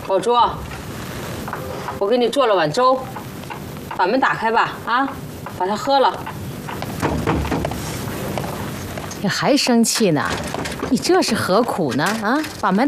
宝珠，我给你做了碗粥，把门打开吧，啊，把它喝了。 你还生气呢？你这是何苦呢？啊，把门